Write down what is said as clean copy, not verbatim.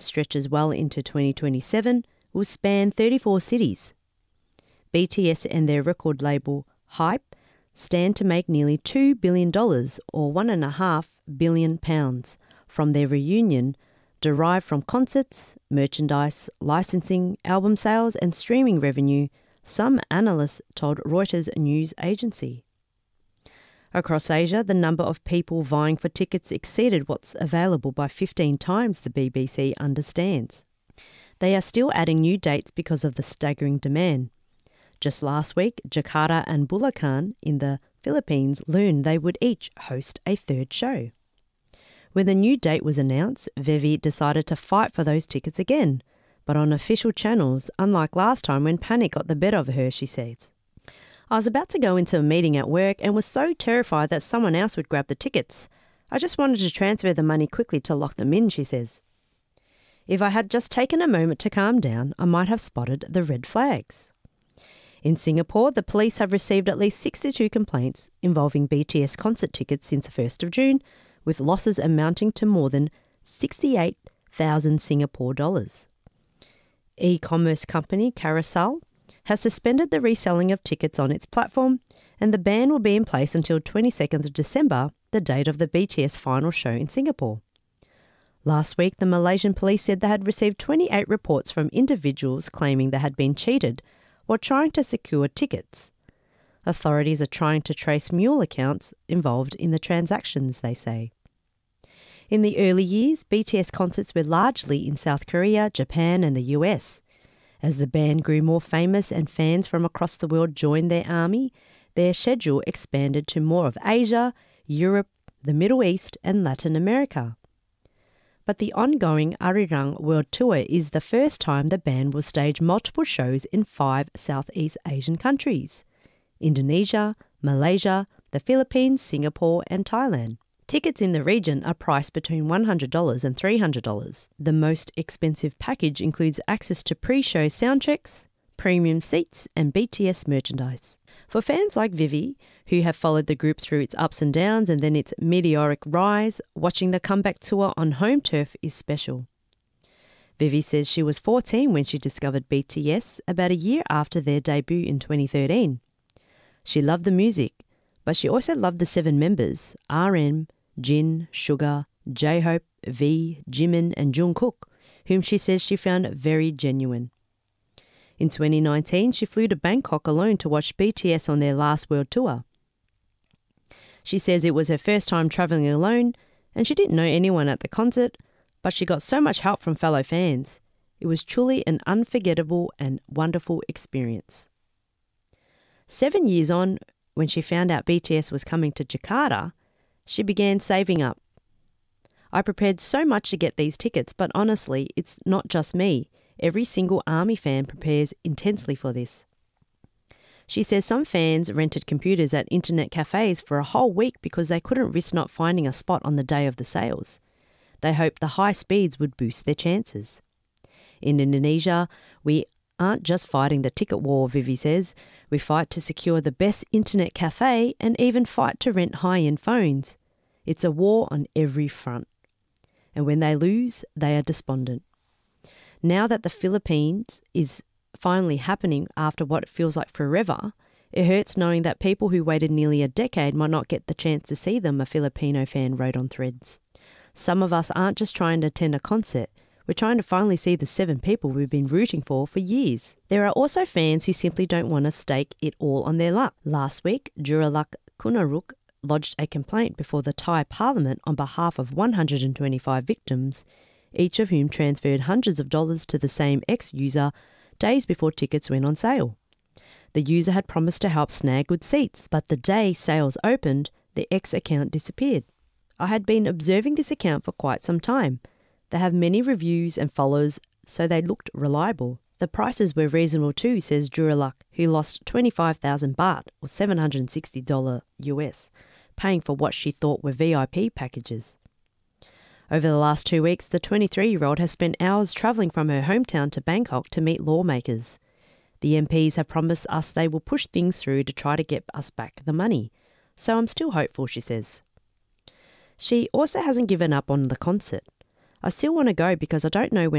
stretches well into 2027, will span 34 cities. BTS and their record label, Hype, stand to make nearly $2 billion or £1.5 billion from their reunion, derived from concerts, merchandise, licensing, album sales and streaming revenue, some analysts told Reuters news agency. Across Asia, the number of people vying for tickets exceeded what's available by 15 times, the BBC understands. They are still adding new dates because of the staggering demand. Just last week, Jakarta and Bulacan in the Philippines learned they would each host a third show. When the new date was announced, Vivi decided to fight for those tickets again, but on official channels, unlike last time when panic got the better of her, she says. I was about to go into a meeting at work and was so terrified that someone else would grab the tickets. I just wanted to transfer the money quickly to lock them in, she says. If I had just taken a moment to calm down, I might have spotted the red flags. In Singapore, the police have received at least 62 complaints involving BTS concert tickets since the 1st of June, with losses amounting to more than 68,000 Singapore dollars. E-commerce company Carousel has suspended the reselling of tickets on its platform, and the ban will be in place until 22nd of December, the date of the BTS final show in Singapore. Last week, the Malaysian police said they had received 28 reports from individuals claiming they had been cheated while trying to secure tickets. Authorities are trying to trace mule accounts involved in the transactions, they say. In the early years, BTS concerts were largely in South Korea, Japan and the US. As the band grew more famous and fans from across the world joined their army, their schedule expanded to more of Asia, Europe, the Middle East and Latin America. But the ongoing Arirang World Tour is the first time the band will stage multiple shows in 5 Southeast Asian countries: Indonesia, Malaysia, the Philippines, Singapore and Thailand. Tickets in the region are priced between $100 and $300. The most expensive package includes access to pre-show soundchecks, premium seats and BTS merchandise. For fans like Vivi, who have followed the group through its ups and downs and then its meteoric rise, watching the comeback tour on home turf is special. Vivi says she was 14 when she discovered BTS about a year after their debut in 2013. She loved the music, but she also loved the 7 members, RM, Jin, Suga, J-Hope, V, Jimin and Jungkook, whom she says she found very genuine. In 2019, she flew to Bangkok alone to watch BTS on their last world tour. She says it was her first time travelling alone and she didn't know anyone at the concert, but she got so much help from fellow fans. It was truly an unforgettable and wonderful experience. 7 years on, when she found out BTS was coming to Jakarta, she began saving up. I prepared so much to get these tickets, but honestly, it's not just me. Every single ARMY fan prepares intensely for this. She says some fans rented computers at internet cafes for a whole week because they couldn't risk not finding a spot on the day of the sales. They hoped the high speeds would boost their chances. In Indonesia, we aren't just fighting the ticket war, Vivi says. We fight to secure the best internet cafe and even fight to rent high-end phones. It's a war on every front. And when they lose, they are despondent. Now that the Philippines is finally happening after what feels like forever, it hurts knowing that people who waited nearly a decade might not get the chance to see them, a Filipino fan wrote on Threads. Some of us aren't just trying to attend a concert, we're trying to finally see the 7 people we've been rooting for years. There are also fans who simply don't want to stake it all on their luck. Last week, Juralak Kunaruk lodged a complaint before the Thai Parliament on behalf of 125 victims, each of whom transferred hundreds of dollars to the same ex-user days before tickets went on sale. The user had promised to help snag good seats, but the day sales opened, the ex-account disappeared. I had been observing this account for quite some time. They have many reviews and followers, so they looked reliable. The prices were reasonable too, says Juralak, who lost 25,000 baht or $760 US, paying for what she thought were VIP packages. Over the last 2 weeks, the 23-year-old has spent hours travelling from her hometown to Bangkok to meet lawmakers. The MPs have promised us they will push things through to try to get us back the money. So I'm still hopeful, she says. She also hasn't given up on the concert. I still want to go because I don't know when